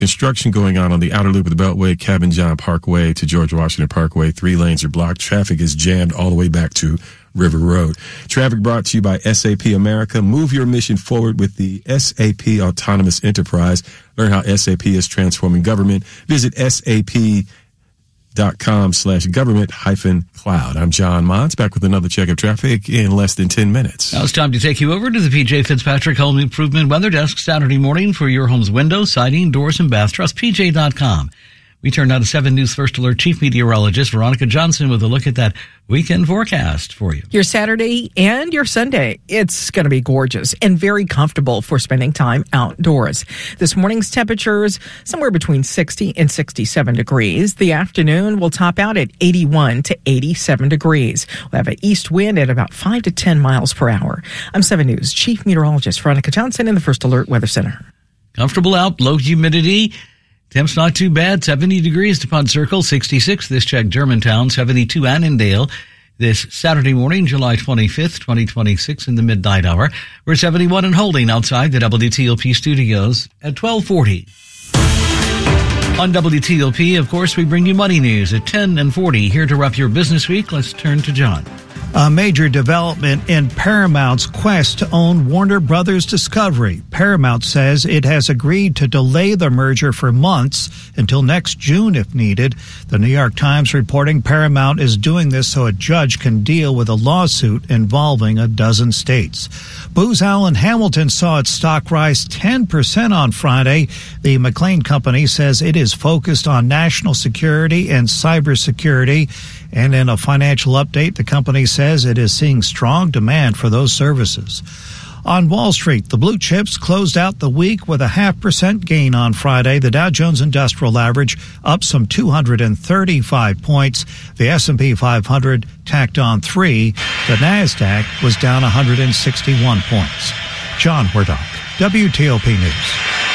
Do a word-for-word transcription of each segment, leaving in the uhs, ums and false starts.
Construction going on on the outer loop of the Beltway, Cabin John Parkway to George Washington Parkway. Three lanes are blocked. Traffic is jammed all the way back to River Road. Traffic brought to you by S A P America. Move your mission forward with the S A P Autonomous Enterprise. Learn how S A P is transforming government. Visit sap.com slash government hyphen cloud. I'm John Mons, back with another check of traffic in less than ten minutes. Now it's time to take you over to the P J Fitzpatrick Home Improvement Weather Desk Saturday morning for your home's windows, siding, doors, and bath. Trust P J dot com. We turn now to seven News First Alert Chief Meteorologist Veronica Johnson with a look at that weekend forecast for you. Your Saturday and your Sunday, it's going to be gorgeous and very comfortable for spending time outdoors. This morning's temperatures somewhere between sixty and sixty-seven degrees. The afternoon will top out at eighty-one to eighty-seven degrees. We'll have an east wind at about five to ten miles per hour. I'm seven News Chief Meteorologist Veronica Johnson in the First Alert Weather Center. Comfortable out, low humidity. Temps not too bad, seventy degrees to Pond Circle, sixty-six this check Germantown, seventy-two Annandale this Saturday morning, July twenty-fifth, twenty twenty-six in the midnight hour. We're seventy-one and holding outside the W T O P studios at twelve forty. On W T O P, of course, we bring you money news at ten and forty. Here to wrap your business week, let's turn to John. A major development in Paramount's quest to own Warner Brothers Discovery. Paramount says it has agreed to delay the merger for months until next June if needed. The New York Times reporting Paramount is doing this so a judge can deal with a lawsuit involving a dozen states. Booz Allen Hamilton saw its stock rise ten percent on Friday. The McLean Company says it is focused on national security and cybersecurity. And in a financial update, the company says it is seeing strong demand for those services. On Wall Street, the blue chips closed out the week with a half percent gain on Friday. The Dow Jones Industrial Average up some two hundred thirty-five points. The S and P five hundred tacked on three. The NASDAQ was down one hundred sixty-one points. John Wardock, W T O P News.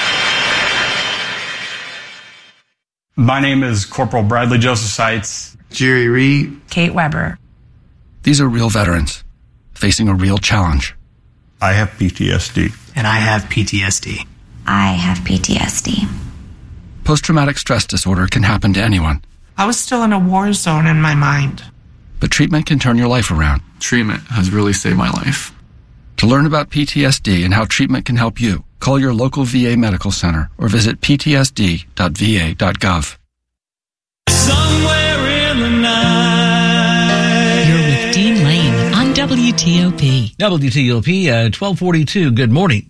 My name is Corporal Bradley Joseph Seitz. Jerry Reed. Kate Weber. These are real veterans facing a real challenge. I have P T S D. And I have P T S D. I have P T S D. Post-traumatic stress disorder can happen to anyone. I was still in a war zone in my mind. But treatment can turn your life around. Treatment has really saved my life. To learn about P T S D and how treatment can help you, call your local V A medical center or visit p t s d dot v a dot gov. Somewhere in the night. You're with Dean Lane on W T O P. W T O P at twelve forty-two. Good morning.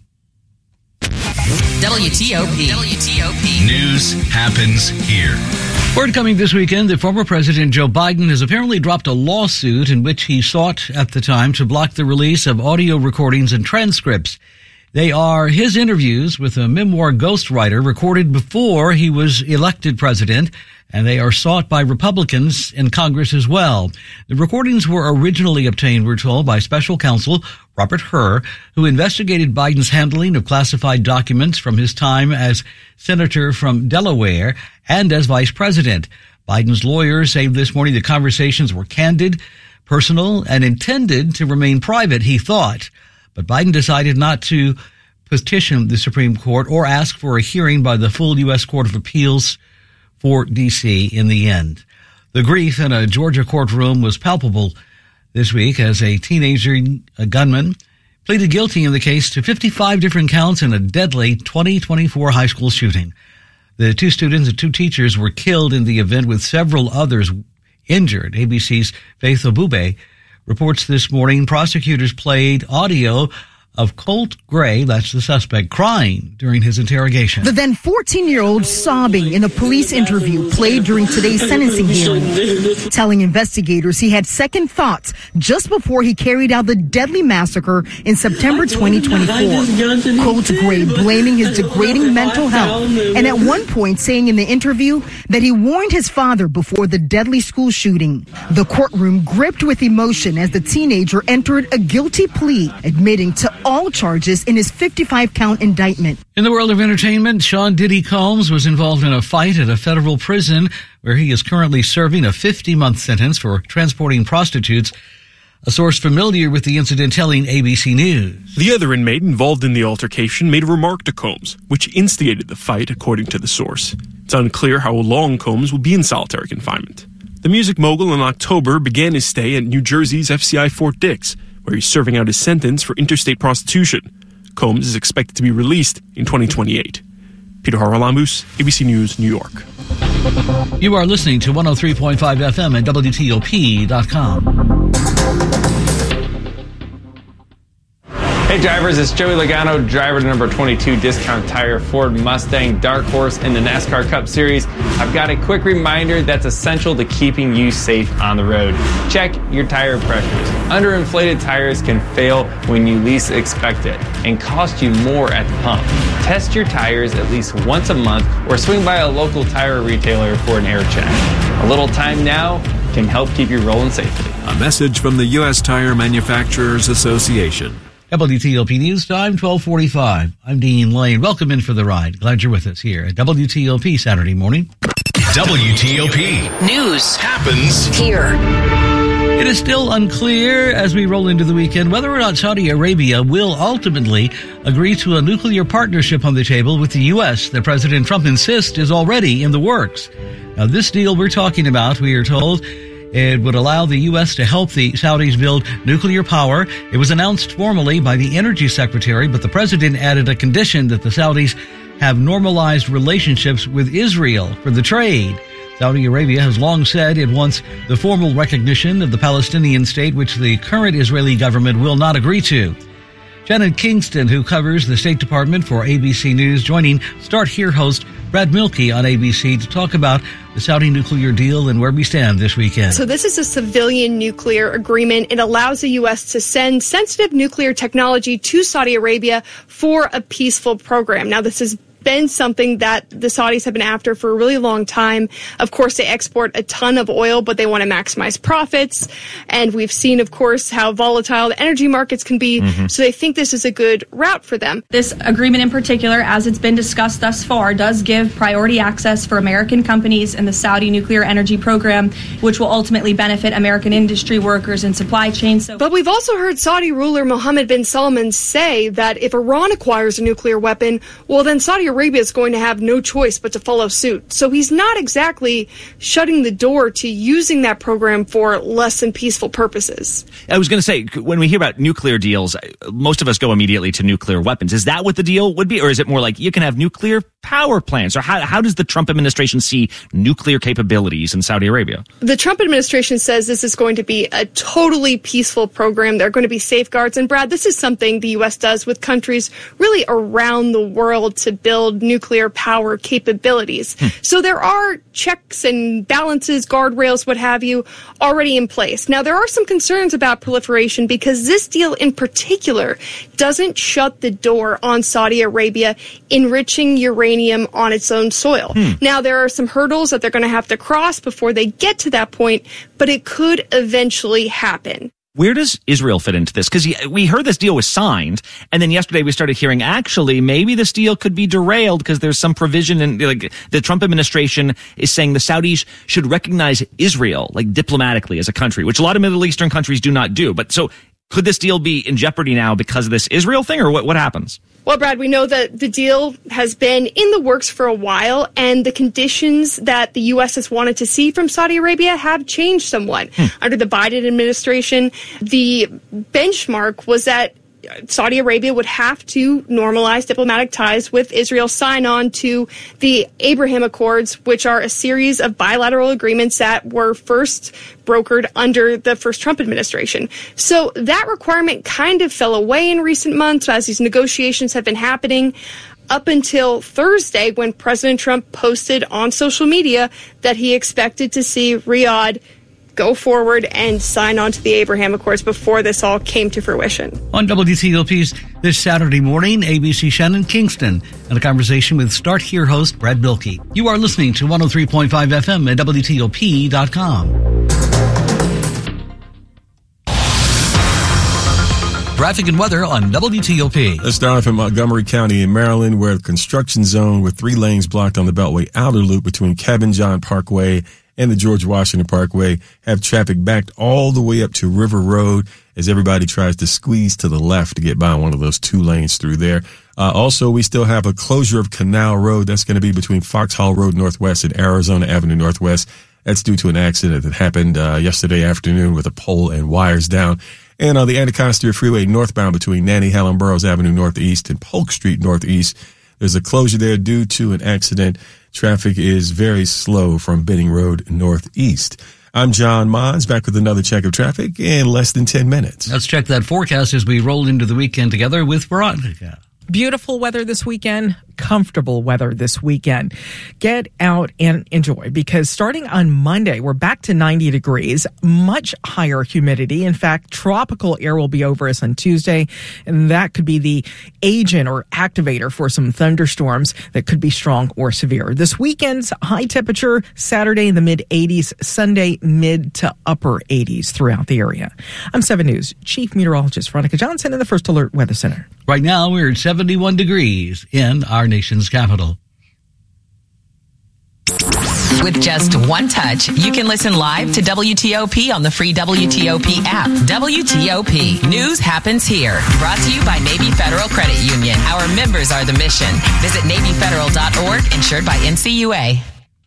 W T O P. W T O P. News happens here. Word coming this weekend that former President Joe Biden has apparently dropped a lawsuit in which he sought at the time to block the release of audio recordings and transcripts. They are his interviews with a memoir ghostwriter recorded before he was elected president, and they are sought by Republicans in Congress as well. The recordings were originally obtained, we're told, by special counsel Robert Hur, who investigated Biden's handling of classified documents from his time as senator from Delaware and as vice president. Biden's lawyers say this morning the conversations were candid, personal, and intended to remain private, he thought. But Biden decided not to petition the Supreme Court or ask for a hearing by the full U S Court of Appeals for D C in the end. The grief in a Georgia courtroom was palpable this week as a teenager, a gunman, pleaded guilty in the case to fifty-five different counts in a deadly twenty twenty-four high school shooting. The two students and two teachers were killed in the event with several others injured. A B C's Faith Obube reports this morning prosecutors played audio of Colt Gray, that's the suspect, crying during his interrogation. The then fourteen-year-old sobbing in a police interview played during today's sentencing hearing, telling investigators he had second thoughts just before he carried out the deadly massacre in September twenty twenty-four. Colt Gray blaming his degrading mental health and at one point saying in the interview that he warned his father before the deadly school shooting. The courtroom gripped with emotion as the teenager entered a guilty plea, admitting to all charges in his fifty-five count indictment. In the world of entertainment, Sean Diddy Combs was involved in a fight at a federal prison where he is currently serving a fifty-month sentence for transporting prostitutes A source familiar with the incident telling A B C News. The other inmate involved in the altercation made a remark to Combs, which instigated the fight, according to the source. It's unclear how long Combs will be in solitary confinement. The music mogul in October began his stay at New Jersey's F C I Fort Dix, where he's serving out his sentence for interstate prostitution. Combs is expected to be released in twenty twenty-eight. Peter Haralamus, A B C News, New York. You are listening to one oh three point five F M and W T O P dot com. Hey drivers, it's Joey Logano, driver to number twenty-two Discount Tire Ford Mustang Dark Horse in the NASCAR Cup Series. I've got a quick reminder that's essential to keeping you safe on the road. Check your tire pressures. Underinflated tires can fail when you least expect it and cost you more at the pump. Test your tires at least once a month or swing by a local tire retailer for an air check. A little time now can help keep you rolling safely. A message from the U S Tire Manufacturers Association. W T O P News Time, twelve forty-five. I'm Dean Lane. Welcome in for the ride. Glad you're with us here at W T O P Saturday morning. W T O P News happens here. It is still unclear as we roll into the weekend whether or not Saudi Arabia will ultimately agree to a nuclear partnership on the table with the U S that President Trump insists is already in the works. Now, this deal we're talking about, we are told, it would allow the U S to help the Saudis build nuclear power. It was announced formally by the Energy Secretary, but the president added a condition that the Saudis have normalized relationships with Israel for the trade. Saudi Arabia has long said it wants the formal recognition of the Palestinian state, which the current Israeli government will not agree to. Shannon Kingston, who covers the State Department for A B C News, joining Start Here host Brad Milkey on A B C to talk about the Saudi nuclear deal and where we stand this weekend. So this is a civilian nuclear agreement. It allows the U S to send sensitive nuclear technology to Saudi Arabia for a peaceful program. Now, this has been something that the Saudis have been after for a really long time. Of course, they export a ton of oil, but they want to maximize profits. And we've seen, of course, how volatile the energy markets can be. Mm-hmm. So they think this is a good route for them. This agreement in particular, as it's been discussed thus far, does give priority access for American companies in the Saudi nuclear energy program, which will ultimately benefit American industry workers and supply chains. So- but we've also heard Saudi ruler Mohammed bin Salman say that if Iran acquires a nuclear weapon, well, then Saudi Arabia is going to have no choice but to follow suit. So he's not exactly shutting the door to using that program for less than peaceful purposes. I was going to say, when we hear about nuclear deals, most of us go immediately to nuclear weapons. Is that what the deal would be? Or is it more like you can have nuclear power plants? Or how, how does the Trump administration see nuclear capabilities in Saudi Arabia? The Trump administration says this is going to be a totally peaceful program. There are going to be safeguards. And Brad, this is something the U S does with countries really around the world to build nuclear power capabilities. Hmm. So there are checks and balances, guardrails, what have you, already in place. Now, there are some concerns about proliferation because this deal in particular doesn't shut the door on Saudi Arabia enriching uranium on its own soil. Hmm. Now, there are some hurdles that they're going to have to cross before they get to that point, but it could eventually happen. Where does Israel fit into this? Because we heard this deal was signed, and then yesterday we started hearing, actually, maybe this deal could be derailed because there's some provision in, like, the Trump administration is saying the Saudis should recognize Israel, like, diplomatically as a country, which a lot of Middle Eastern countries do not do. But so could this deal be in jeopardy now because of this Israel thing, or what, what happens? Well, Brad, we know that the deal has been in the works for a while, and the conditions that the U S has wanted to see from Saudi Arabia have changed somewhat. Hmm. Under the Biden administration, the benchmark was that Saudi Arabia would have to normalize diplomatic ties with Israel, sign on to the Abraham Accords, which are a series of bilateral agreements that were first brokered under the first Trump administration. So that requirement kind of fell away in recent months as these negotiations have been happening, up until Thursday when President Trump posted on social media that he expected to see Riyadh go forward and sign on to the Abraham Accords before this all came to fruition. On W T O P's This Saturday Morning, A B C Shannon Kingston and a conversation with Start Here host Brad Milkey. You are listening to one oh three point five F M at W T O P dot com. Traffic and weather on W T O P. Let's start off in Montgomery County in Maryland, where the construction zone with three lanes blocked on the Beltway outer loop between Cabin John Parkway and the George Washington Parkway have traffic backed all the way up to River Road as everybody tries to squeeze to the left to get by one of those two lanes through there. Uh, also, we still have a closure of Canal Road. That's going to be between Foxhall Road Northwest and Arizona Avenue Northwest. That's due to an accident that happened uh, yesterday afternoon with a pole and wires down. And on the Anacostia Freeway northbound between Nanny Helen Burroughs Avenue Northeast and Polk Street Northeast, there's a closure there due to an accident. Traffic is very slow from Benning Road Northeast. I'm John Mons, back with another check of traffic in less than ten minutes. Let's check that forecast as we roll into the weekend together with Veronica. Beautiful weather this weekend, comfortable weather this weekend. Get out and enjoy, because starting on Monday, we're back to ninety degrees, much higher humidity. In fact, tropical air will be over us on Tuesday, and that could be the agent or activator for some thunderstorms that could be strong or severe. This weekend's high temperature, Saturday in the mid eighties, Sunday mid to upper eighties throughout the area. I'm seven News Chief Meteorologist Veronica Johnson in the First Alert Weather Center. Right now, we're at seventy-one degrees in our nation's capital. With just one touch, you can listen live to W T O P on the free W T O P app. W T O P. News happens here. Brought to you by Navy Federal Credit Union. Our members are the mission. Visit Navy Federal dot org, insured by N C U A.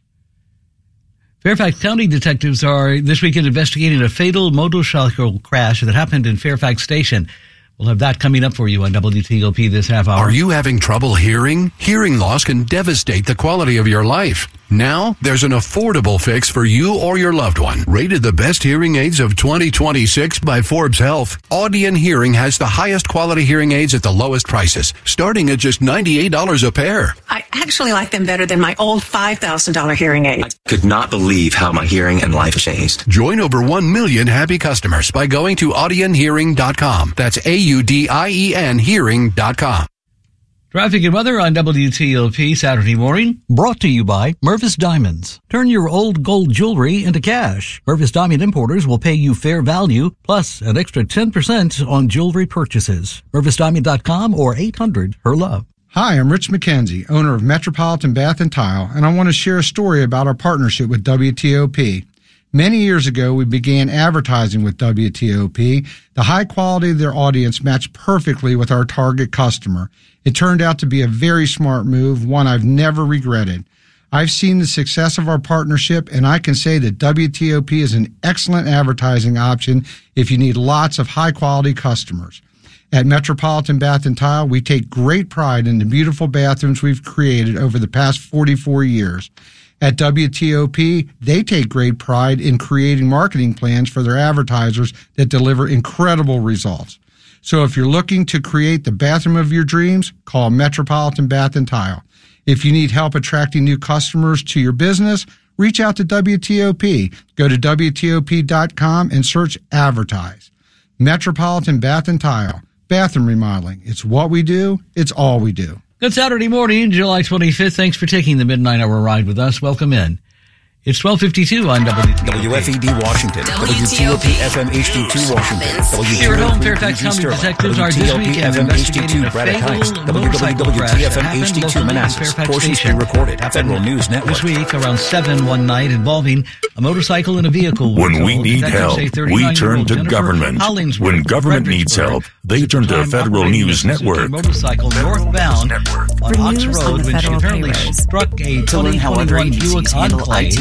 Fairfax County detectives are this weekend investigating a fatal motorcycle crash that happened in Fairfax Station. We'll have that coming up for you on W T O P this half hour. Are you having trouble hearing? Hearing loss can devastate the quality of your life. Now, there's an affordable fix for you or your loved one. Rated the best hearing aids of twenty twenty-six by Forbes Health, Audion Hearing has the highest quality hearing aids at the lowest prices, starting at just ninety-eight dollars a pair. I actually like them better than my old five thousand dollars hearing aid. I could not believe how my hearing and life changed. Join over one million happy customers by going to audion hearing dot com. That's A U D I E N hearing dot com. Traffic and weather on W T O P Saturday morning, brought to you by Mervis Diamonds. Turn your old gold jewelry into cash. Mervis Diamond Importers will pay you fair value, plus an extra ten percent on jewelry purchases. Mervis Diamond dot com or eight hundred her love. Hi, I'm Rich McKenzie, owner of Metropolitan Bath and Tile, and I want to share a story about our partnership with W T O P. Many years ago, we began advertising with W T O P. The high quality of their audience matched perfectly with our target customer. It turned out to be a very smart move, one I've never regretted. I've seen the success of our partnership, and I can say that W T O P is an excellent advertising option if you need lots of high-quality customers. At Metropolitan Bath and Tile, we take great pride in the beautiful bathrooms we've created over the past forty-four years. At W T O P, they take great pride in creating marketing plans for their advertisers that deliver incredible results. So if you're looking to create the bathroom of your dreams, call Metropolitan Bath and Tile. If you need help attracting new customers to your business, reach out to W T O P. Go to W T O P dot com and search Advertise. Metropolitan Bath and Tile. Bathroom remodeling. It's what we do. It's all we do. Good Saturday morning, July twenty-fifth. Thanks for taking the midnight hour ride with us. Welcome in. It's twelve fifty-two on W T O P. W F E D Washington. W T O P F M H D two Washington. Here at home, Fairfax County detectives are this weekend investigating a fatal motorcycle crash that happened locally in Fairfax Station. Recorded. Federal News Network. This week, around seven one night, involving a motorcycle and a vehicle. When we need help, we turn to government. When government needs help, they turn to Federal News Network. Motorcycle northbound on Ox Road when she apparently struck a twenty twenty-one Buick Enclave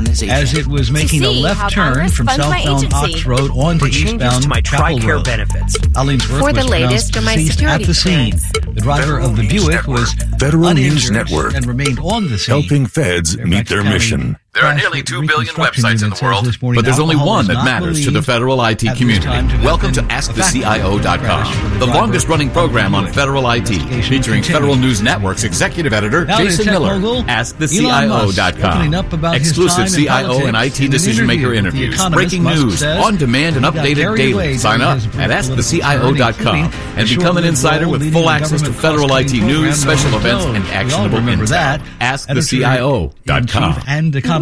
as it was making a left turn from southbound Ox Road onto eastbound Chapel Road. Hollingsworth was pronounced deceased at the scene. The driver of the Buick was Federal News Network and remained on the scene. Helping feds meet their mission. There are nearly two billion websites in the world, but there's only one that matters to the federal I T community. Welcome to ask the C I O dot com, the longest-running program on federal I T, featuring Federal News Network's executive editor, Jason Miller. ask the C I O dot com. Exclusive C I O and I T decision-maker interviews, breaking news, on-demand and updated daily. Sign up at ask the C I O dot com and become an insider with full access to federal I T news, special events, and actionable intel. ask the C I O dot com. And economist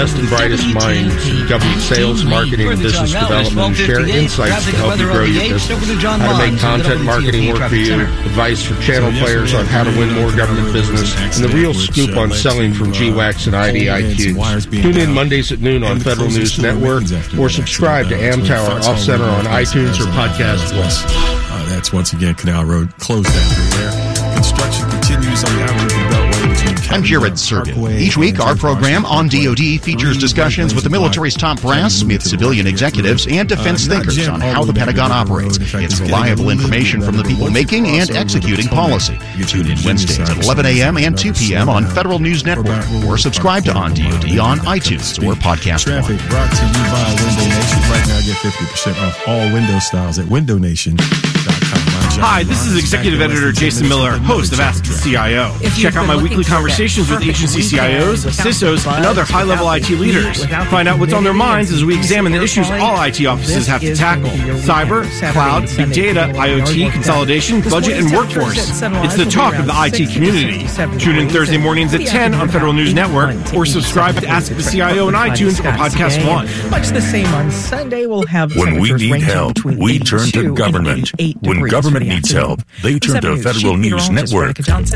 best and brightest minds in government sales, marketing, and business development, who share insights to help you grow your business. How to make content marketing work for you, advice for channel players on how to win more government business, and the real scoop on selling from G WACS and I D I Q. Tune in Mondays at noon on Federal News Network or subscribe to Amtower Off Center on iTunes or Podcast One. Uh, that's once again Canal Road closed after there. Construction continues on the Outer River Beltway between I'm Jared Sergin. Each week, our program on D O D features discussions with the military's top brass, with civilian executives, and defense thinkers on how the Pentagon operates. It's reliable information from the people making and executing policy. Tune in Wednesdays at eleven a.m. and two p.m. on Federal News Network, or subscribe to On D O D on iTunes or Podcast Traffic One. Brought to you by Window Nation. Right now, get fifty percent off all window styles at window nation dot com. Hi, this is Executive Editor Jason Miller, host of Ask the C I O. Check out my weekly conversations with agency C I Os, C I S Os, and other high-level I T leaders. Find out what's on their minds as we examine the issues all I T offices have to tackle. Cyber, cloud, big data, I O T, consolidation, budget, and workforce. It's the talk of the I T community. Tune in Thursday mornings at ten on Federal News Network, or subscribe to Ask the C I O on iTunes or Podcast One. Much the same on Sunday, we'll have when we need help, we turn to government. When government needs help, they turn to Federal News Network.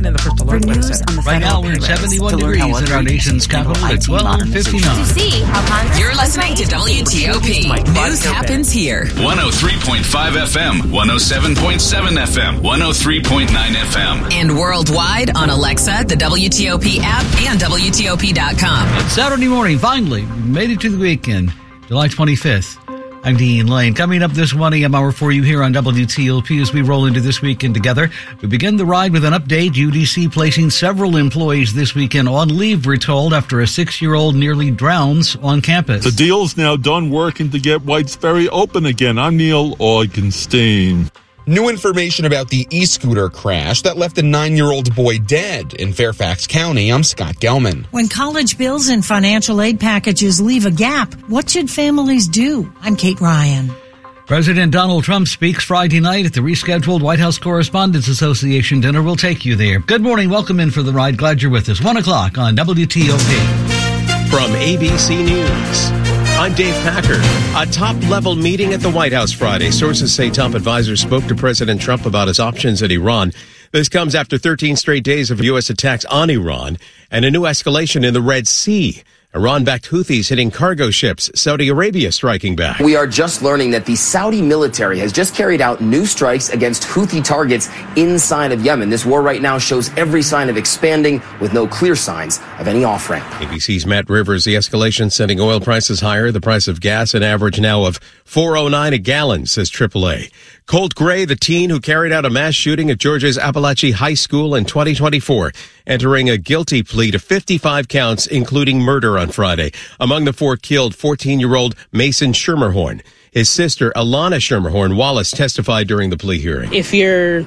Right now, we're at seventy-one degrees in our nation's capital at twelve fifty-nine. You're listening to W T O P. News happens here. one oh three point five F M, one oh seven point seven F M, one oh three point nine F M. And worldwide on Alexa, the W T O P app, and W T O P dot com. It's Saturday morning, finally. We made it to the weekend, July twenty-fifth. I'm Dean Lane. Coming up this one a.m. hour for you here on W T O P as we roll into this weekend together. We begin the ride with an update. U D C placing several employees this weekend on leave, we're told, after a six-year-old nearly drowns on campus. The deal's now done working to get White's Ferry open again. I'm Neil Augenstein. New information about the e-scooter crash that left a nine-year-old boy dead in Fairfax County. I'm Scott Gelman. When college bills and financial aid packages leave a gap, what should families do? I'm Kate Ryan. President Donald Trump speaks Friday night at the rescheduled White House Correspondents Association dinner. We'll take you there. Good morning. Welcome in for the ride. Glad you're with us. One o'clock on W T O P. From A B C News, I'm Dave Packer. A top-level meeting at the White House Friday. Sources say top advisors spoke to President Trump about his options in Iran. This comes after thirteen straight days of U S attacks on Iran and a new escalation in the Red Sea. Iran-backed Houthis hitting cargo ships, Saudi Arabia striking back. We are just learning that the Saudi military has just carried out new strikes against Houthi targets inside of Yemen. This war right now shows every sign of expanding with no clear signs of any off-ramp. A B C's Matt Rivers. The escalation sending oil prices higher. The price of gas an average now of four oh nine a gallon, says triple A. Colt Gray, the teen who carried out a mass shooting at Georgia's Appalachia High School in twenty twenty-four, entering a guilty plea to fifty-five counts, including murder on Friday. Among the four killed, fourteen-year-old Mason Schermerhorn. His sister, Alana Schermerhorn Wallace, testified during the plea hearing. If you're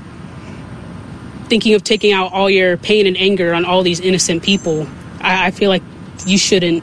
thinking of taking out all your pain and anger on all these innocent people, I, I feel like you shouldn't.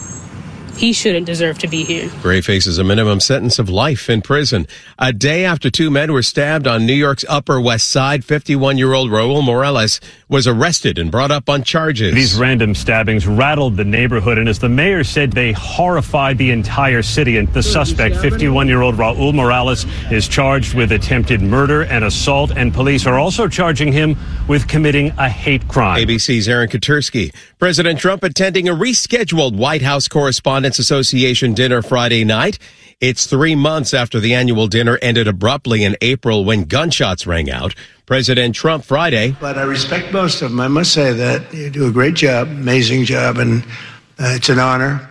He shouldn't deserve to be here. Gray faces a minimum sentence of life in prison. A day after two men were stabbed on New York's Upper West Side, fifty-one-year-old Raul Morales was arrested and brought up on charges. These random stabbings rattled the neighborhood, and as the mayor said, they horrified the entire city. And the suspect, fifty-one-year-old Raul Morales, is charged with attempted murder and assault, and police are also charging him with committing a hate crime. A B C's Aaron Katersky. President Trump attending a rescheduled White House Correspondents Association dinner Friday night. It's three months after the annual dinner ended abruptly in April when gunshots rang out. President Trump Friday. But I respect most of them. I must say that. You do a great job, amazing job, and uh, it's an honor.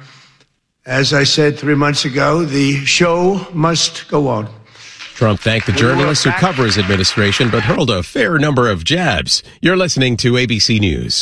As I said three months ago, the show must go on. Trump thanked the journalists who cover his administration, but hurled a fair number of jabs. You're listening to A B C News.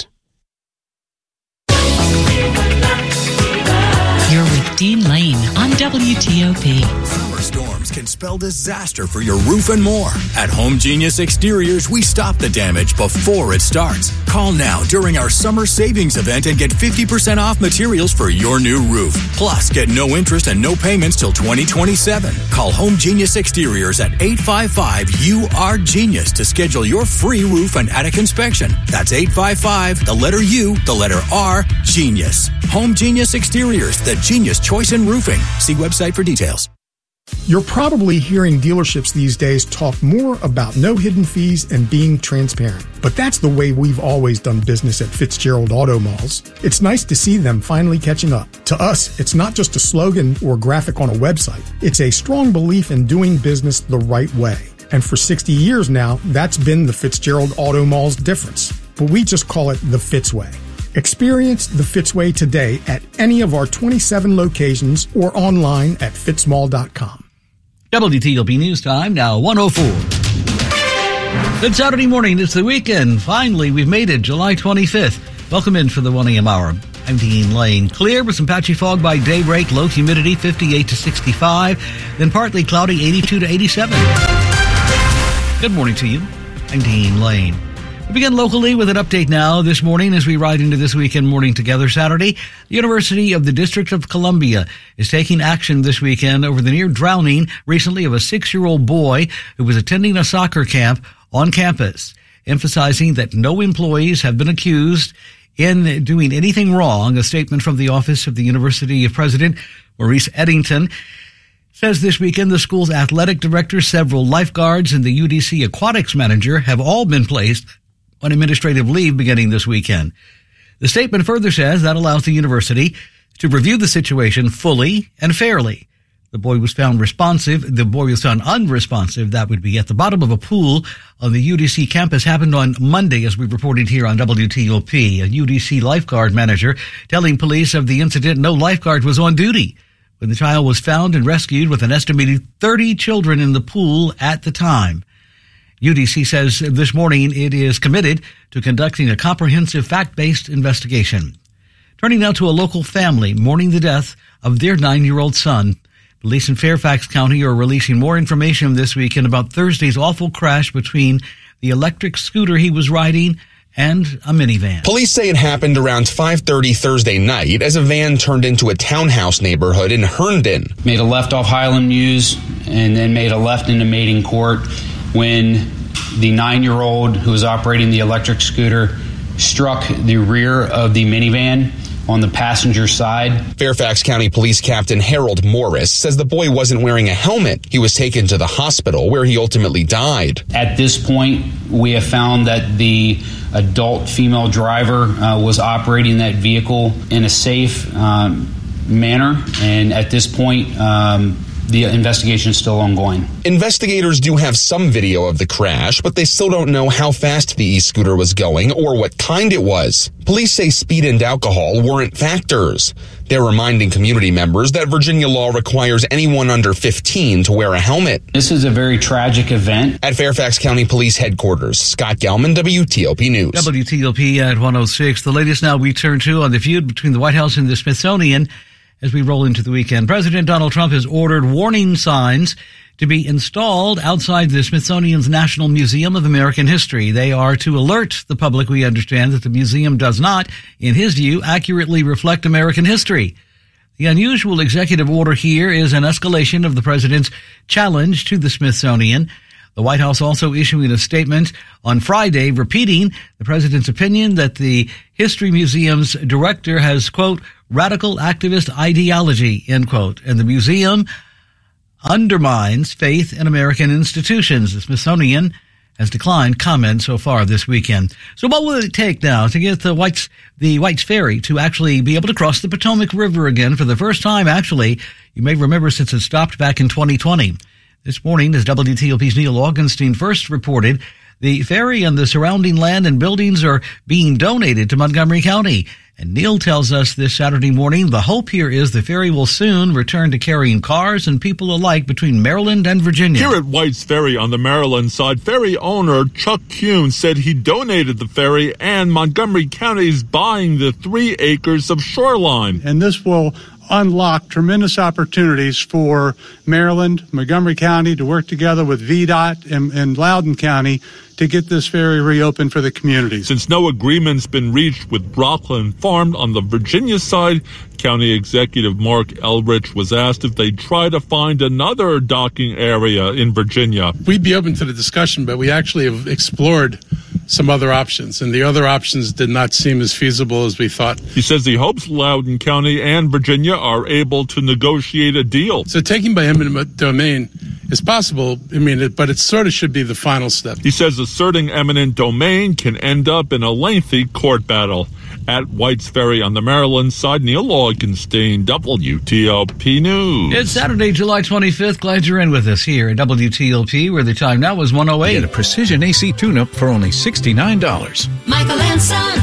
You're with Dean Lane on W T O P. Summer storms can spell disaster for your roof and more. At Home Genius Exteriors, we stop the damage before it starts. Call now during our summer savings event and get fifty percent off materials for your new roof. Plus, get no interest and no payments till twenty twenty-seven. Call Home Genius Exteriors at eight five five U R Genius to schedule your free roof and attic inspection. That's eight five five, the letter U, the letter R, Genius. Home Genius Exteriors, the genius choice in roofing. See website for details. You're probably hearing dealerships these days talk more about no hidden fees and being transparent. But that's the way we've always done business at Fitzgerald Auto Malls. It's nice to see them finally catching up. To us, it's not just a slogan or graphic on a website. It's a strong belief in doing business the right way. And for sixty years now, that's been the Fitzgerald Auto Mall's difference. But we just call it the Fitzway. Experience the Fitzway today at any of our twenty-seven locations or online at fitzmall dot com. W T O P News Time, now one oh four. Good Saturday morning. It's the weekend. Finally, we've made it, July twenty-fifth. Welcome in for the one a.m. hour. I'm Dean Lane. Clear with some patchy fog by daybreak, low humidity fifty-eight to sixty-five, then partly cloudy eighty-two to eighty-seven. Good morning to you. I'm Dean Lane. We begin locally with an update now this morning as we ride into this weekend morning together Saturday. The University of the District of Columbia is taking action this weekend over the near drowning recently of a six-year-old boy who was attending a soccer camp on campus, emphasizing that no employees have been accused in doing anything wrong. A statement from the office of the University President, Maurice Eddington, says this weekend the school's athletic director, several lifeguards, and the U D C aquatics manager have all been placed on administrative leave beginning this weekend. The statement further says that allows the university to review the situation fully and fairly. The boy was found responsive. The boy was found unresponsive. That would be at the bottom of a pool on the U D C campus. Happened on Monday, as we reported here on W T O P. A U D C lifeguard manager telling police of the incident. No lifeguard was on duty when the child was found and rescued, with an estimated thirty children in the pool at the time. U D C says this morning it is committed to conducting a comprehensive fact-based investigation. Turning now to a local family mourning the death of their nine-year-old son. Police in Fairfax County are releasing more information this weekend about Thursday's awful crash between the electric scooter he was riding and a minivan. Police say it happened around five thirty Thursday night as a van turned into a townhouse neighborhood in Herndon. Made a left off Highland Mews and then made a left into Mating Court when the nine-year-old who was operating the electric scooter struck the rear of the minivan on the passenger side. Fairfax County Police Captain Harold Morris says the boy wasn't wearing a helmet. He was taken to the hospital where he ultimately died. At this point, we have found that the adult female driver uh, was operating that vehicle in a safe um, manner, and at this point, um, the investigation is still ongoing. Investigators do have some video of the crash, but they still don't know how fast the e-scooter was going or what kind it was. Police say speed and alcohol weren't factors. They're reminding community members that Virginia law requires anyone under fifteen to wear a helmet. This is a very tragic event. At Fairfax County Police Headquarters, Scott Gelman, W T O P News. W T O P at one oh six. The latest now we turn to on the feud between the White House and the Smithsonian. As we roll into the weekend, President Donald Trump has ordered warning signs to be installed outside the Smithsonian's National Museum of American History. They are to alert the public, we understand, that the museum does not, in his view, accurately reflect American history. The unusual executive order here is an escalation of the president's challenge to the Smithsonian. The White House also issuing a statement on Friday repeating the president's opinion that the History Museum's director has, quote, radical activist ideology, end quote, and the museum undermines faith in American institutions. The Smithsonian has declined comment so far this weekend. So what will it take now to get the White's, the White's Ferry to actually be able to cross the Potomac River again for the first time, actually, you may remember, since it stopped back in twenty twenty. This morning, as W T O P's Neil Augenstein first reported, the ferry and the surrounding land and buildings are being donated to Montgomery County. And Neil tells us this Saturday morning, the hope here is the ferry will soon return to carrying cars and people alike between Maryland and Virginia. Here at White's Ferry on the Maryland side, ferry owner Chuck Kuhn said he donated the ferry and Montgomery County is buying the three acres of shoreline. And this will unlock tremendous opportunities for Maryland, Montgomery County to work together with V DOT and, and Loudoun County to get this ferry reopened for the community. Since no agreement's been reached with Rockland Farm on the Virginia side, County Executive Mark Elrich was asked if they'd try to find another docking area in Virginia. We'd be open to the discussion, but we actually have explored some other options, and the other options did not seem as feasible as we thought. He says he hopes Loudoun County and Virginia are able to negotiate a deal. So taking by eminent domain is possible, I mean, it, but it sort of should be the final step. He says asserting eminent domain can end up in a lengthy court battle. at White's Ferry on the Maryland side. Neil Augenstein, W T O P News. It's Saturday, July twenty-fifth. Glad you're in with us here at W T O P, where the time now is one oh eight. Get a Precision A C tune-up for only sixty-nine dollars. Michael and Son.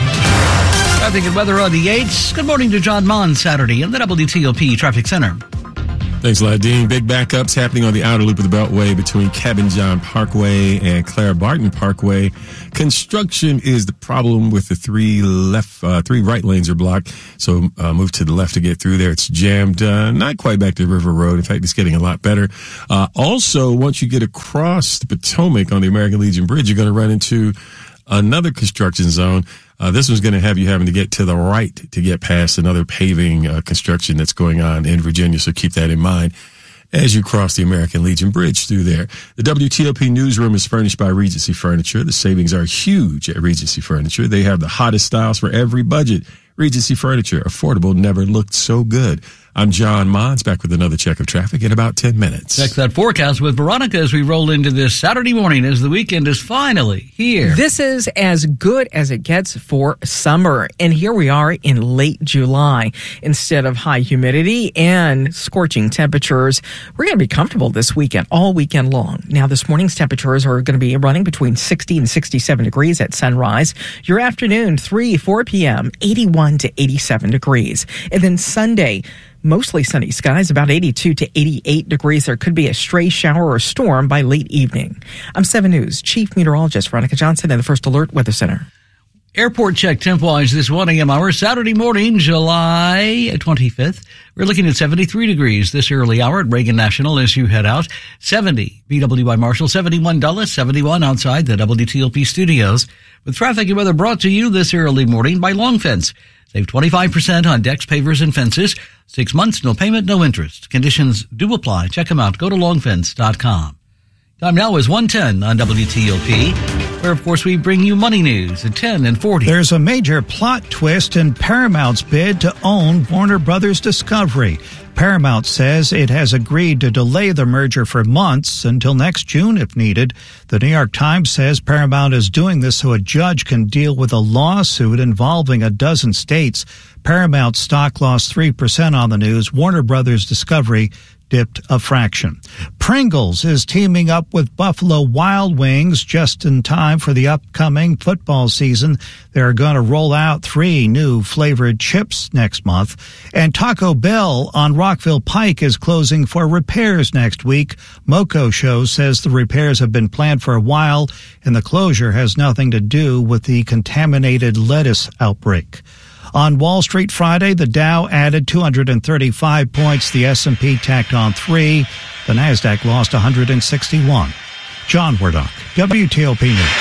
Traffic and weather on the eights. Good morning to John Mon, Saturday in the W T O P Traffic Center. Thanks a lot, Dean. Big backups happening on the outer loop of the Beltway between Cabin John Parkway and Clara Barton Parkway. Construction is the problem with the three left, uh, three right lanes are blocked. So uh, move to the left to get through there. It's jammed, uh, not quite back to River Road. In fact, it's getting a lot better. Uh, also, once you get across the Potomac on the American Legion Bridge, you're going to run into another construction zone. Uh, this one's going to have you having to get to the right to get past another paving uh, construction that's going on in Virginia. So keep that in mind as you cross the American Legion Bridge through there. The W T O P newsroom is furnished by Regency Furniture. The savings are huge at Regency Furniture. They have the hottest styles for every budget. Regency Furniture, affordable, never looked so good. I'm John Mons, back with another check of traffic in about ten minutes. Check that forecast with Veronica as we roll into this Saturday morning as the weekend is finally here. This is as good as it gets for summer. And here we are in late July. Instead of high humidity and scorching temperatures, we're going to be comfortable this weekend, all weekend long. Now, this morning's temperatures are going to be running between sixty and sixty-seven degrees at sunrise. Your afternoon, three, four p.m., eighty-one to eighty-seven degrees. And then Sunday, mostly sunny skies, about eighty-two to eighty-eight degrees. There could be a stray shower or storm by late evening. I'm seven News Chief Meteorologist Veronica Johnson in the First Alert Weather Center. Airport check temp-wise this one a.m. hour, Saturday morning, July twenty-fifth. We're looking at seventy-three degrees this early hour at Reagan National as you head out. seventy, B W I Marshall, seventy-one Dulles, seventy-one outside the W T O P studios. With traffic and weather brought to you this early morning by Long Fence. Save twenty-five percent on decks, pavers, and fences. Six months, no payment, no interest. Conditions do apply. Check them out. Go to long fence dot com. Time now is one ten on W T O P, where, of course, we bring you money news at ten and forty. There's a major plot twist in Paramount's bid to own Warner Brothers Discovery. Paramount says it has agreed to delay the merger for months until next June if needed. The New York Times says Paramount is doing this so a judge can deal with a lawsuit involving a dozen states. Paramount stock lost three percent on the news. Warner Brothers Discovery dipped a fraction. Pringles is teaming up with Buffalo Wild Wings just in time for the upcoming football season. They're going to roll out three new flavored chips next month. And Taco Bell on Rockville Pike is closing for repairs next week. Moco Show says the repairs have been planned for a while, and the closure has nothing to do with the contaminated lettuce outbreak. On Wall Street Friday, the Dow added two hundred thirty-five points. The S and P tacked on three. The Nasdaq lost one hundred sixty-one. John Wardock, W T O P News.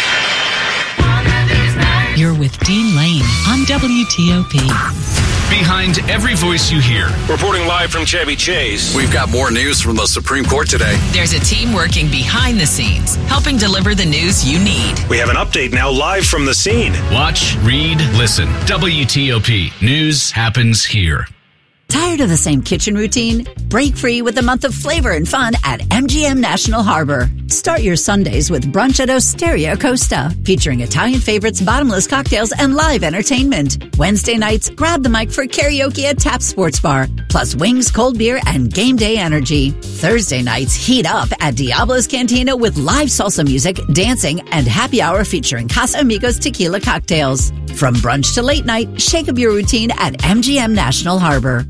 You're with Dean Lane on W T O P. Behind every voice you hear. Reporting live from Chevy Chase. We've got more news from the Supreme Court today. There's a team working behind the scenes, helping deliver the news you need. We have an update now live from the scene. Watch, read, listen. W T O P. News happens here. Tired of the same kitchen routine? Break free with a month of flavor and fun at M G M National Harbor. Start your Sundays with brunch at Osteria Costa, featuring Italian favorites, bottomless cocktails, and live entertainment. Wednesday nights, grab the mic for karaoke at Tap Sports Bar, plus wings, cold beer, and game day energy. Thursday nights, heat up at Diablo's Cantina with live salsa music, dancing, and happy hour featuring Casa Amigos tequila cocktails. From brunch to late night, shake up your routine at M G M National Harbor.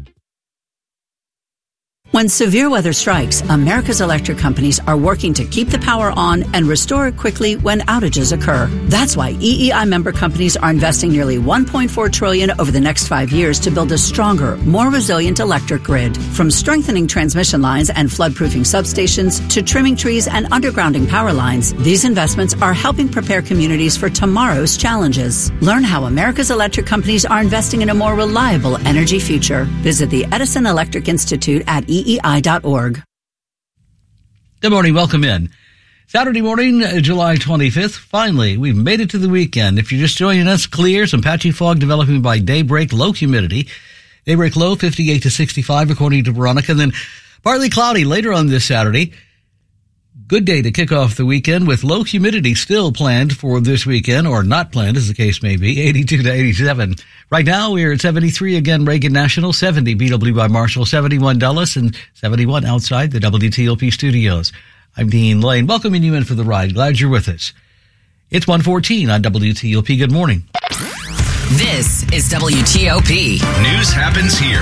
When severe weather strikes, America's electric companies are working to keep the power on and restore it quickly when outages occur. That's why E E I member companies are investing nearly one point four trillion dollars over the next five years to build a stronger, more resilient electric grid. From strengthening transmission lines and floodproofing substations to trimming trees and undergrounding power lines, these investments are helping prepare communities for tomorrow's challenges. Learn how America's electric companies are investing in a more reliable energy future. Visit the Edison Electric Institute at E E I dot org. Good morning. Welcome in. Saturday morning, July twenty-fifth. Finally, we've made it to the weekend. If you're just joining us, clear, some patchy fog developing by daybreak, low humidity. Daybreak low, fifty-eight to sixty-five, according to Veronica. And then partly cloudy later on this Saturday. Good day to kick off the weekend with low humidity still planned for this weekend, or not planned as the case may be, eighty-two to eighty-seven. Right now we're at seventy-three again, Reagan National, seventy B W by Marshall, seventy-one Dulles, and seventy-one outside the W T O P studios. I'm Dean Lane, welcoming you in for the ride. Glad you're with us. It's one fourteen on W T O P. Good morning. This is W T O P. News happens here.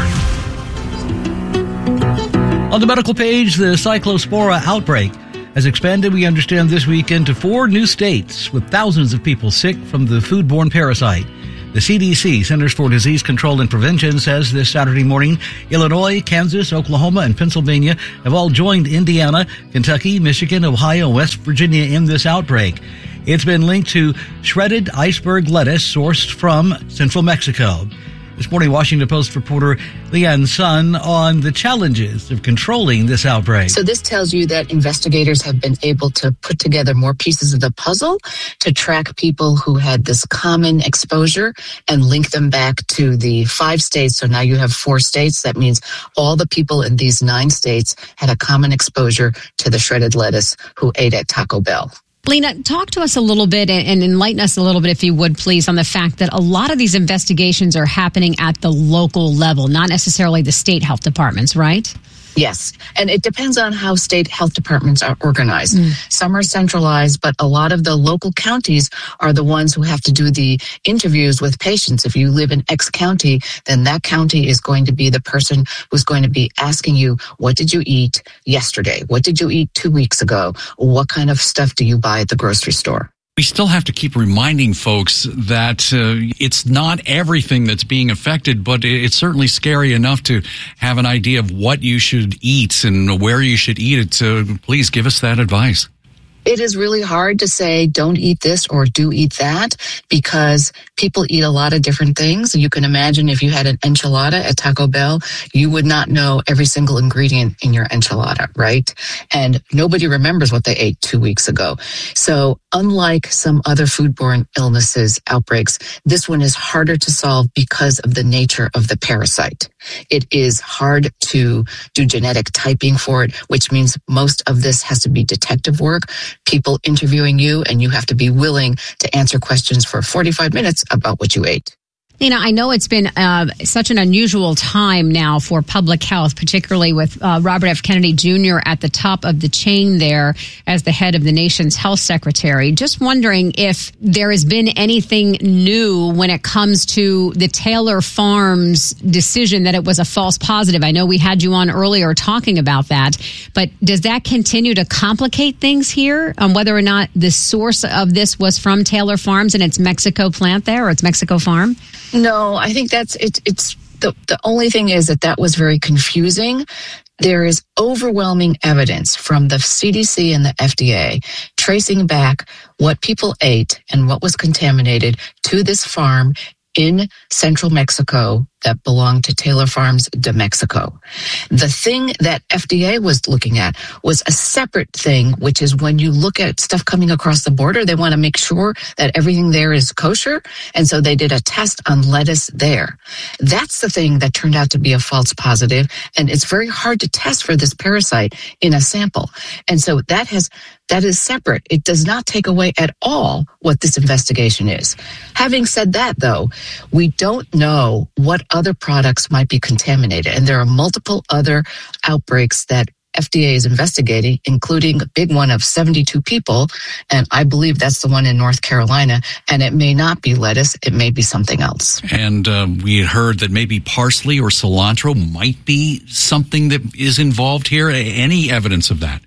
On the medical page, the Cyclospora outbreak has expanded, we understand, this weekend to four new states with thousands of people sick from the foodborne parasite. The C D C, Centers for Disease Control and Prevention, says this Saturday morning, Illinois, Kansas, Oklahoma, and Pennsylvania have all joined Indiana, Kentucky, Michigan, Ohio, and West Virginia in this outbreak. It's been linked to shredded iceberg lettuce sourced from central Mexico. This morning, Washington Post reporter Leanne Sun on the challenges of controlling this outbreak. So this tells you that investigators have been able to put together more pieces of the puzzle to track people who had this common exposure and link them back to the five states. So now you have four states. That means all the people in these nine states had a common exposure to the shredded lettuce who ate at Taco Bell. Lena, talk to us a little bit and enlighten us a little bit, if you would, please, on the fact that a lot of these investigations are happening at the local level, not necessarily the state health departments, right? Yes, and it depends on how state health departments are organized. Mm. Some are centralized, but a lot of the local counties are the ones who have to do the interviews with patients. If you live in X county, then that county is going to be the person who's going to be asking you, what did you eat yesterday? What did you eat two weeks ago? What kind of stuff do you buy at the grocery store? We still have to keep reminding folks that uh, it's not everything that's being affected, but it's certainly scary enough to have an idea of what you should eat and where you should eat it. So please give us that advice. It is really hard to say don't eat this or do eat that because people eat a lot of different things. You can imagine if you had an enchilada at Taco Bell, you would not know every single ingredient in your enchilada, right? And nobody remembers what they ate two weeks ago. So unlike some other foodborne illnesses outbreaks, this one is harder to solve because of the nature of the parasite. It is hard to do genetic typing for it, which means most of this has to be detective work. People interviewing you, and you have to be willing to answer questions for forty-five minutes about what you ate. Lena, I know it's been uh, such an unusual time now for public health, particularly with uh, Robert F. Kennedy Junior at the top of the chain there as the head of the nation's health secretary. Just wondering if there has been anything new when it comes to the Taylor Farms decision that it was a false positive. I know we had you on earlier talking about that, but does that continue to complicate things here on whether or not the source of this was from Taylor Farms and its Mexico plant there or its Mexico farm? No, I think that's it. It's the the only thing is that that was very confusing. There is overwhelming evidence from the C D C and the F D A tracing back what people ate and what was contaminated to this farm in central Mexico that belonged to Taylor Farms de Mexico. The thing that F D A was looking at was a separate thing, which is when you look at stuff coming across the border, they want to make sure that everything there is kosher. And so they did a test on lettuce there. That's the thing that turned out to be a false positive. And it's very hard to test for this parasite in a sample. And so that has that is separate. It does not take away at all what this investigation is. Having said that, though, we don't know what other products might be contaminated. And there are multiple other outbreaks that F D A is investigating, including a big one of seventy-two people. And I believe that's the one in North Carolina. And it may not be lettuce. It may be something else. And uh, we had heard that maybe parsley or cilantro might be something that is involved here. Any evidence of that?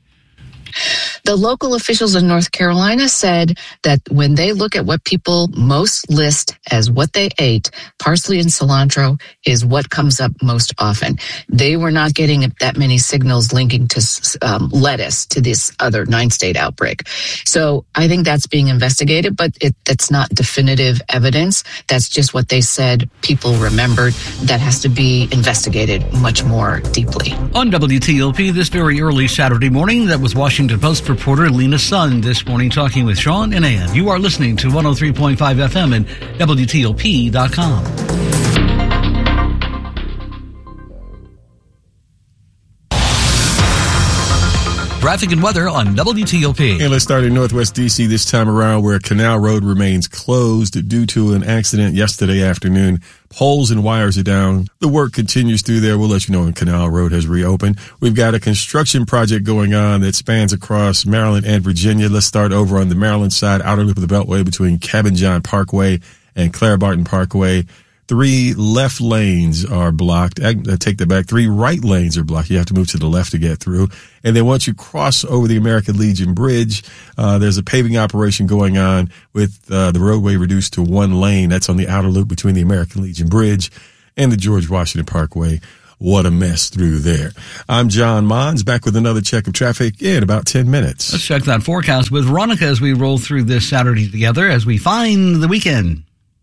The local officials in North Carolina said that when they look at what people most list as what they ate, parsley and cilantro is what comes up most often. They were not getting that many signals linking to um, lettuce to this other nine-state outbreak. So I think that's being investigated, but it, that's not definitive evidence. That's just what they said people remembered. That has to be investigated much more deeply. On W T O P this very early Saturday morning, that was Washington Post reporter Lena Sun this morning talking with Sean and Ann. You are listening to one oh three point five F M and W T O P dot com. Brought traffic and weather on W T O P. And let's start in Northwest D C this time around, where Canal Road remains closed due to an accident yesterday afternoon. Poles and wires are down. The work continues through there. We'll let you know when Canal Road has reopened. We've got a construction project going on that spans across Maryland and Virginia. Let's start over on the Maryland side, outer loop of the Beltway between Cabin John Parkway and Claire Barton Parkway. Three left lanes are blocked. I take that back. Three right lanes are blocked. You have to move to the left to get through. And then once you cross over the American Legion Bridge, uh, there's a paving operation going on with uh, the roadway reduced to one lane. That's on the outer loop between the American Legion Bridge and the George Washington Parkway. What a mess through there. I'm John Mons, back with another check of traffic in about ten minutes. Let's check that forecast with Veronica as we roll through this Saturday together as we find the weekend.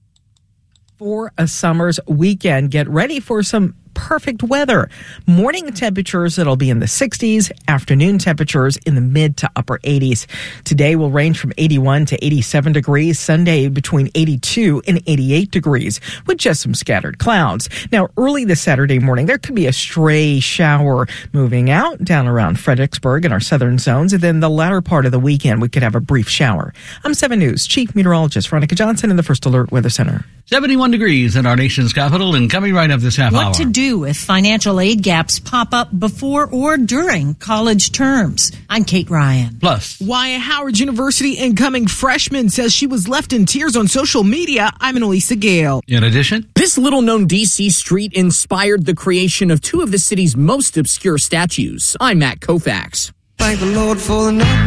For a summer's weekend, get ready for some perfect weather. Morning temperatures that'll be in the sixties, afternoon temperatures in the mid to upper eighties. Today will range from eighty-one to eighty-seven degrees. Sunday between eighty-two and eighty-eight degrees with just some scattered clouds. Now, early this Saturday morning, there could be a stray shower moving out down around Fredericksburg in our southern zones. And then the latter part of the weekend, we could have a brief shower. I'm seven News Chief Meteorologist Veronica Johnson in the First Alert Weather Center. seventy-one degrees in our nation's capital, and coming right up this half what hour. What to do if financial aid gaps pop up before or during college terms? I'm Kate Ryan. Plus, why a Howard University incoming freshman says she was left in tears on social media. I'm Annalisa Gale. In addition, this little-known D C street inspired the creation of two of the city's most obscure statues. I'm Matt Koufax. Thank the Lord for the night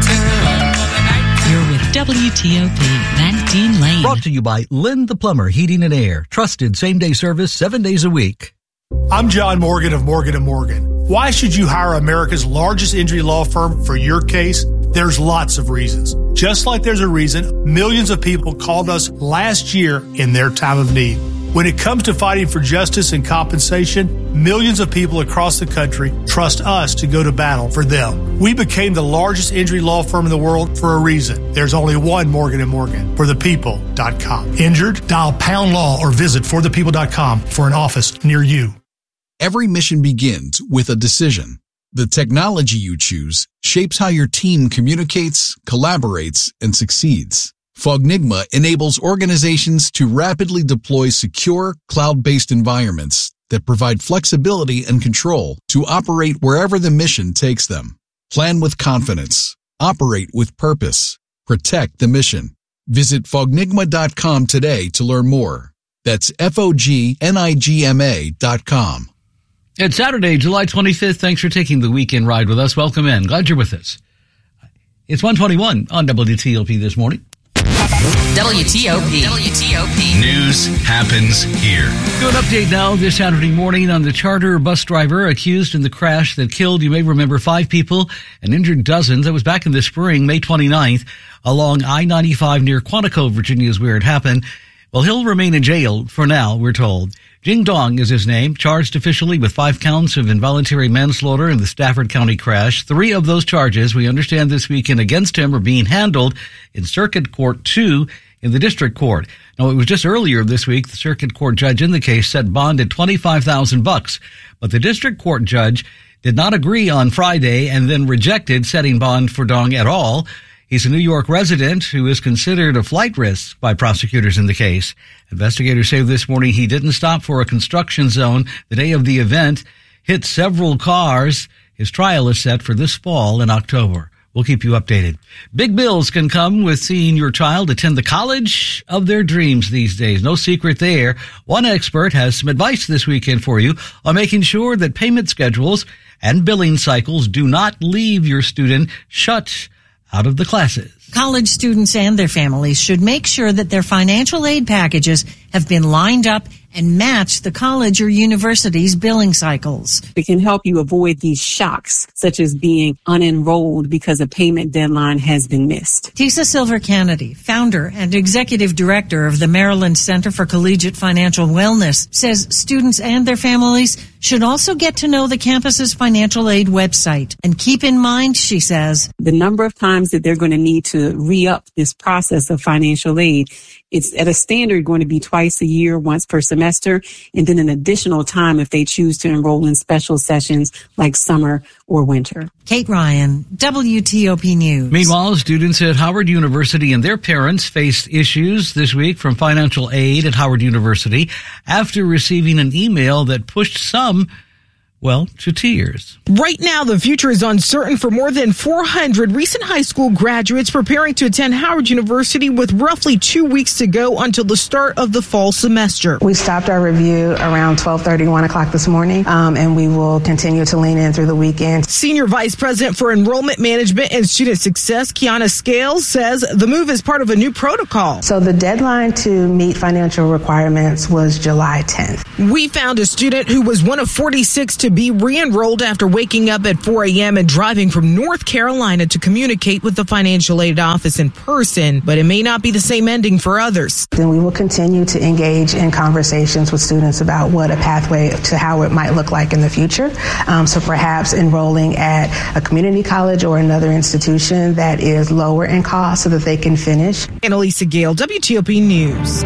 time. You're with W T O P, Van Dean Lane. Brought to you by Lynn the Plumber Heating and Air. Trusted same-day service seven days a week. I'm John Morgan of Morgan and Morgan. Why should you hire America's largest injury law firm for your case? There's lots of reasons. Just like there's a reason millions of people called us last year in their time of need. When it comes to fighting for justice and compensation, millions of people across the country trust us to go to battle for them. We became the largest injury law firm in the world for a reason. There's only one Morgan and Morgan, for the people dot com. Injured? Dial pound law or visit for the people dot com for an office near you. Every mission begins with a decision. The technology you choose shapes how your team communicates, collaborates, and succeeds. Fognigma enables organizations to rapidly deploy secure, cloud-based environments that provide flexibility and control to operate wherever the mission takes them. Plan with confidence. Operate with purpose. Protect the mission. Visit fognigma dot com today to learn more. That's F O G N I G M A dot com. It's Saturday, July twenty-fifth. Thanks for taking the weekend ride with us. Welcome in. Glad you're with us. It's one twenty-one on W T O P this morning. W T O P. W T O P. News happens here. Do an update now this Saturday morning on the charter bus driver accused in the crash that killed, you may remember, five people and injured dozens. That was back in the spring, May twenty-ninth, along I ninety-five near Quantico, Virginia is where it happened. Well, he'll remain in jail for now, we're told. Jing Dong is his name, charged officially with five counts of involuntary manslaughter in the Stafford County crash. Three of those charges, we understand this weekend against him, are being handled in Circuit Court two in the District Court. Now, it was just earlier this week, the Circuit Court judge in the case set bond at twenty-five thousand bucks, but the District Court judge did not agree on Friday and then rejected setting bond for Dong at all. He's a New York resident who is considered a flight risk by prosecutors in the case. Investigators say this morning he didn't stop for a construction zone the day of the event, hit several cars. His trial is set for this fall in October. We'll keep you updated. Big bills can come with seeing your child attend the college of their dreams these days. No secret there. One expert has some advice this weekend for you on making sure that payment schedules and billing cycles do not leave your student shut out of the classes. College students and their families should make sure that their financial aid packages have been lined up and match the college or university's billing cycles. It can help you avoid these shocks, such as being unenrolled because a payment deadline has been missed. Tisa Silver Kennedy, founder and executive director of the Maryland Center for Collegiate Financial Wellness, says students and their families should also get to know the campus's financial aid website. And keep in mind, she says, the number of times that they're going to need to re-up this process of financial aid, it's at a standard going to be twice a year, once per semester, and then an additional time if they choose to enroll in special sessions like summer or winter. Kate Ryan, W T O P News. Meanwhile, students at Howard University and their parents faced issues this week from financial aid at Howard University after receiving an email that pushed some, well, to tears. Right now, the future is uncertain for more than four hundred recent high school graduates preparing to attend Howard University with roughly two weeks to go until the start of the fall semester. We stopped our review around twelve thirty, one o'clock this morning, um, and we will continue to lean in through the weekend. Senior Vice President for Enrollment Management and Student Success, Kiana Scales, says the move is part of a new protocol. So the deadline to meet financial requirements was July tenth. We found a student who was one of forty-six to be re-enrolled after waking up at four a.m. and driving from North Carolina to communicate with the financial aid office in person, but it may not be the same ending for others. Then we will continue to engage in conversations with students about what a pathway to Howard might look like in the future. Um, so perhaps enrolling at a community college or another institution that is lower in cost so that they can finish. Annalisa Gale, W T O P News.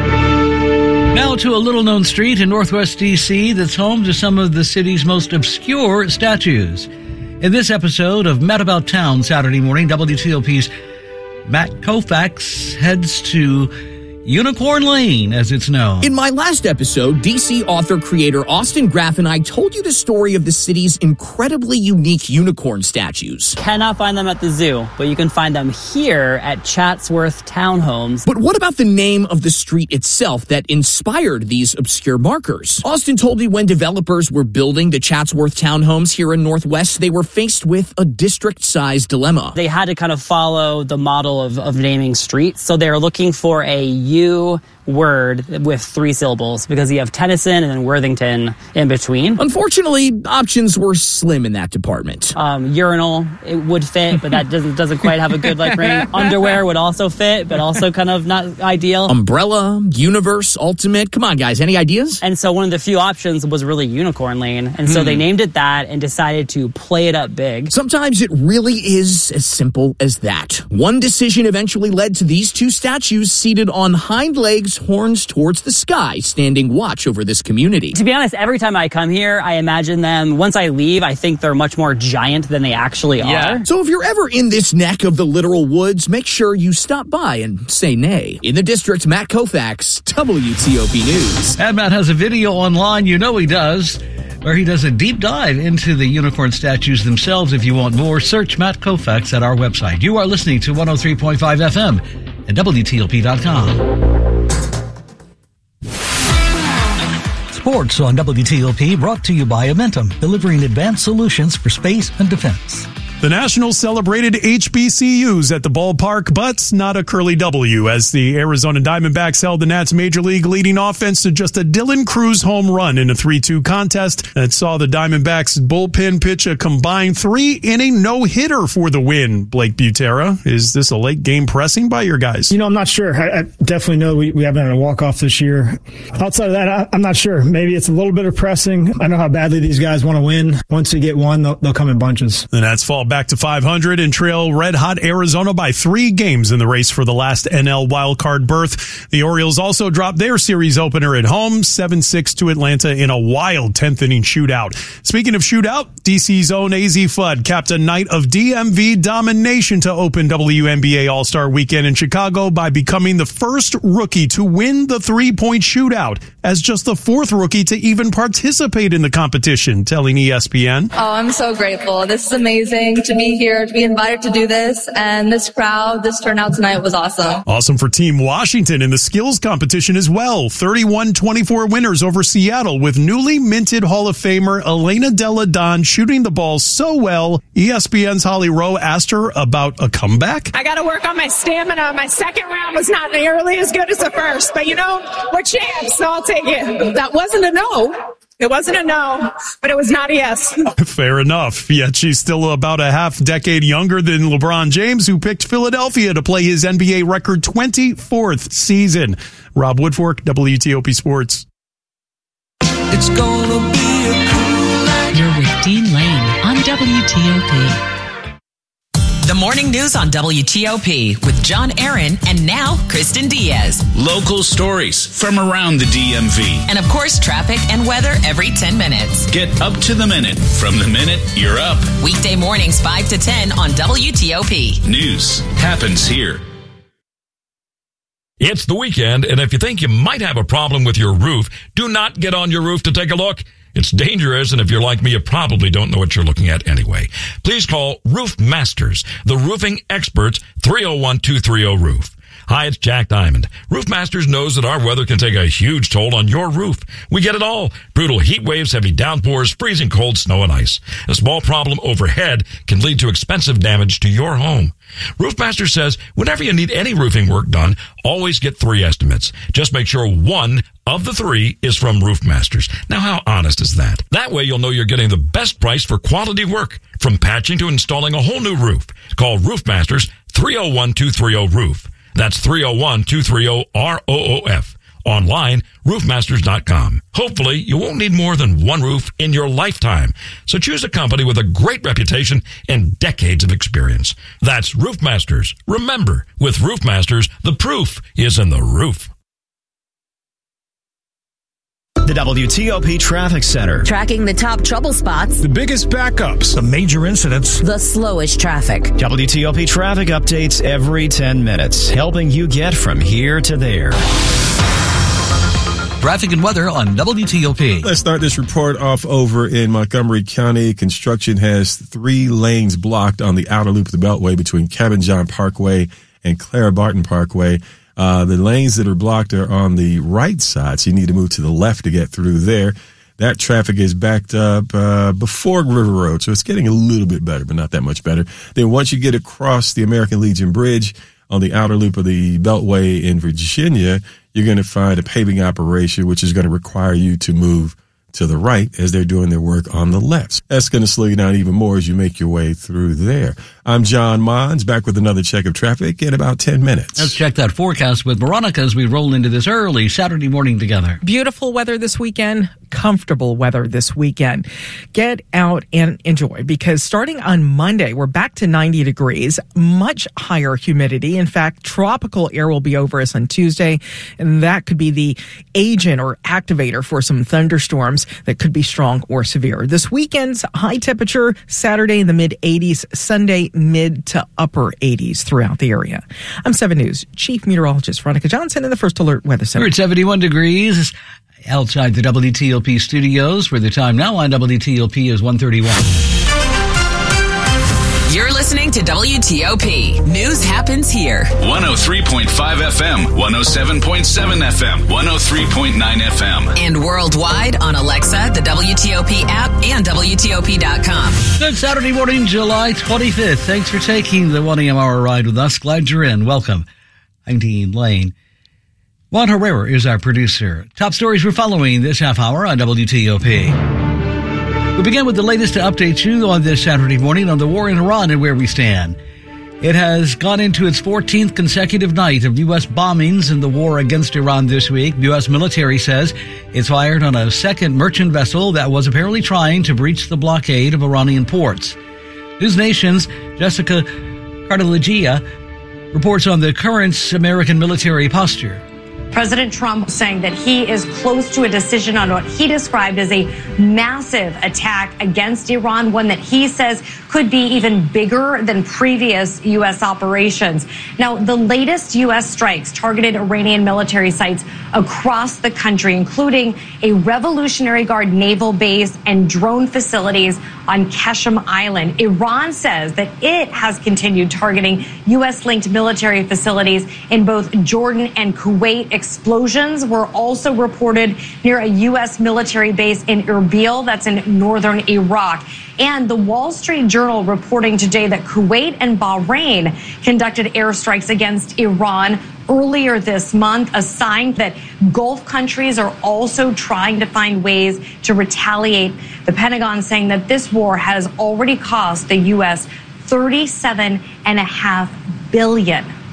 Now to a little-known street in northwest D C that's home to some of the city's most obscure statues. In this episode of Matt About Town Saturday morning, W T O P's Matt Koufax heads to Unicorn Lane, as it's known. In my last episode, D C author-creator Austin Graff and I told you the story of the city's incredibly unique unicorn statues. Cannot find them at the zoo, but you can find them here at Chatsworth Townhomes. But what about the name of the street itself that inspired these obscure markers? Austin told me when developers were building the Chatsworth Townhomes here in Northwest, they were faced with a district-sized dilemma. They had to kind of follow the model of, of naming streets, so they were looking for a U word with three syllables because you have Tennyson and then Worthington in between. Unfortunately, options were slim in that department. Um, urinal, it would fit, but that doesn't doesn't quite have a good like ring. Underwear would also fit, but also kind of not ideal. Umbrella, Universe, Ultimate. Come on, guys, any ideas? And so one of the few options was really Unicorn Lane, and so hmm. they named it that and decided to play it up big. Sometimes it really is as simple as that. One decision eventually led to these two statues seated on hind legs, horns towards the sky, standing watch over this community. To be honest, every time I come here, I imagine them, once I leave, I think they're much more giant than they actually yeah. are. So if you're ever in this neck of the literal woods, make sure you stop by and say nay. In the district, Matt Koufax, W T O P News. And Matt has a video online, you know he does, where he does a deep dive into the unicorn statues themselves. If you want more, search Matt Koufax at our website. You are listening to one oh three point five F M at W T O P dot com. Sports on W T O P, brought to you by Amentum, delivering advanced solutions for space and defense. The Nationals celebrated H B C Us at the ballpark, but not a Curly W, as the Arizona Diamondbacks held the Nats Major League leading offense to just a Dylan Cruz home run in a three two contest that saw the Diamondbacks bullpen pitch a combined three-inning no-hitter for the win. Blake Butera, is this a late game pressing by your guys? You know, I'm not sure. I, I definitely know we, we haven't had a walk-off this year. Outside of that, I, I'm not sure. Maybe it's a little bit of pressing. I know how badly these guys want to win. Once they get one, they'll, they'll come in bunches. The Nats fall back to five hundred and trail red-hot Arizona by three games in the race for the last N L wildcard berth. The Orioles also dropped their series opener at home, seven six to Atlanta in a wild tenth-inning shootout. Speaking of shootout, D C's own A Z Fudd capped a night of D M V domination to open W N B A All-Star Weekend in Chicago by becoming the first rookie to win the three-point shootout, as just the fourth rookie to even participate in the competition, telling E S P N. Oh, I'm so grateful. This is amazing to be here, to be invited to do this, and this crowd, this turnout tonight was awesome. Awesome for Team Washington in the skills competition as well. thirty-one twenty-four winners over Seattle, with newly minted Hall of Famer Elena Delle Donne shooting the ball so well, E S P N's Holly Rowe asked her about a comeback. I got to work on my stamina. My second round was not nearly as good as the first, but you know, we're champs, so I'll take it. That wasn't a no. It wasn't a no, but it was not a yes. Fair enough. Yet she's still about a half decade younger than LeBron James, who picked Philadelphia to play his N B A record twenty-fourth season. Rob Woodfork, W T O P Sports. It's gonna be a cool night. You're with Dean Lane on W T O P. The morning news on W T O P with John Aaron and now Kristen Diaz. Local stories from around the D M V. And of course, traffic and weather every ten minutes. Get up to the minute from the minute you're up. Weekday mornings five to ten on W T O P. News happens here. It's the weekend, and if you think you might have a problem with your roof, do not get on your roof to take a look. It's dangerous, and if you're like me, you probably don't know what you're looking at anyway. Please call Roof Masters, the roofing experts, three oh one, two three oh, roof. Hi, it's Jack Diamond. Roof Masters knows that our weather can take a huge toll on your roof. We get it all. Brutal heat waves, heavy downpours, freezing cold, snow and ice. A small problem overhead can lead to expensive damage to your home. Roof Masters says whenever you need any roofing work done, always get three estimates. Just make sure one of the three is from Roof Masters. Now, how honest is that? That way you'll know you're getting the best price for quality work, from patching to installing a whole new roof. Call Roof Masters, three oh one, two three oh, roof. That's three oh one, two three oh, R O O F. Online, roof masters dot com. Hopefully, you won't need more than one roof in your lifetime. So choose a company with a great reputation and decades of experience. That's Roof Masters. Remember, with Roof Masters, the proof is in the roof. The W T O P Traffic Center. Tracking the top trouble spots. The biggest backups. The major incidents. The slowest traffic. W T O P traffic updates every ten minutes, helping you get from here to there. Traffic and weather on W T O P. Let's start this report off over in Montgomery County. Construction has three lanes blocked on the outer loop of the Beltway between Cabin John Parkway and Clara Barton Parkway. Uh, the lanes that are blocked are on the right side, so you need to move to the left to get through there. That traffic is backed up uh, before River Road, so it's getting a little bit better, but not that much better. Then once you get across the American Legion Bridge on the outer loop of the Beltway in Virginia, you're going to find a paving operation, which is going to require you to move to the right as they're doing their work on the left. That's going to slow you down even more as you make your way through there. I'm John Mons, back with another check of traffic in about ten minutes. Let's check that forecast with Veronica as we roll into this early Saturday morning together. Beautiful weather this weekend, comfortable weather this weekend. Get out and enjoy, because starting on Monday, we're back to ninety degrees, much higher humidity. In fact, tropical air will be over us on Tuesday, and that could be the agent or activator for some thunderstorms that could be strong or severe. This weekend's high temperature, Saturday in the mid eighties, Sunday mid to upper eighties throughout the area. I'm seven News Chief Meteorologist Veronica Johnson in the First Alert Weather Center. We're at seventy-one degrees outside the W T O P studios, where the time now on W T O P is one thirty-one. You're listening to W T O P. News happens here. one oh three point five F M, one oh seven point seven F M, one oh three point nine F M. And worldwide on Alexa, the W T O P app, and W T O P dot com. Good Saturday morning, July twenty-fifth. Thanks for taking the one a.m. hour ride with us. Glad you're in. Welcome. I'm Dean Lane. Juan Herrera is our producer. Top stories we're following this half hour on W T O P. We begin with the latest to update you on this Saturday morning on the war in Iran and where we stand. It has gone into its fourteenth consecutive night of U S bombings in the war against Iran this week. U S military says it's fired on a second merchant vessel that was apparently trying to breach the blockade of Iranian ports. News Nation's Jessica Cardillagia reports on the current American military posture. President Trump saying that he is close to a decision on what he described as a massive attack against Iran, one that he says could be even bigger than previous U S operations. Now, the latest U S strikes targeted Iranian military sites across the country, including a Revolutionary Guard naval base and drone facilities on Qasem Island. Iran says that it has continued targeting U S-linked military facilities in both Jordan and Kuwait. Explosions were also reported near a U S military base in Erbil, that's in northern Iraq. And the Wall Street Journal reporting today that Kuwait and Bahrain conducted airstrikes against Iran earlier this month, a sign that Gulf countries are also trying to find ways to retaliate. The Pentagon saying that this war has already cost the U S thirty-seven point five billion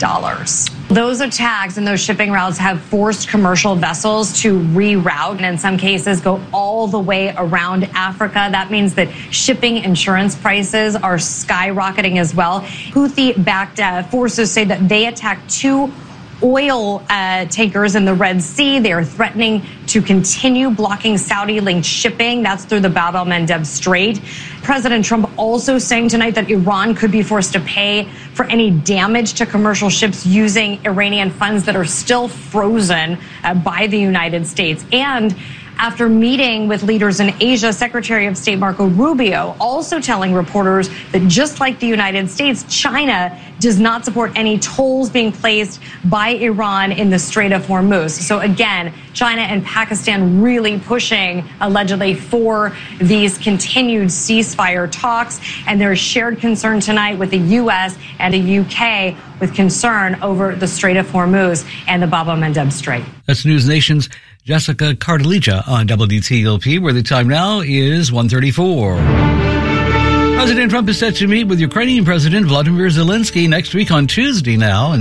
dollars. Those attacks and those shipping routes have forced commercial vessels to reroute and in some cases go all the way around Africa. That means that shipping insurance prices are skyrocketing as well. Houthi-backed uh, forces say that they attacked two oil uh, tankers in the Red Sea. They are threatening to continue blocking Saudi-linked shipping. That's through the Bab el-Mandeb Strait. President Trump also saying tonight that Iran could be forced to pay for any damage to commercial ships using Iranian funds that are still frozen uh, by the United States. And after meeting with leaders in Asia, Secretary of State Marco Rubio also telling reporters that just like the United States, China does not support any tolls being placed by Iran in the Strait of Hormuz. So again, China and Pakistan really pushing allegedly for these continued ceasefire talks. And there's shared concern tonight with the U S and the U K with concern over the Strait of Hormuz and the Bab el-Mandeb Strait. That's News Nation's Jessica Cardalija on W T O P, where the time now is one thirty-four. President Trump is set to meet with Ukrainian President Vladimir Zelensky next week on Tuesday now. And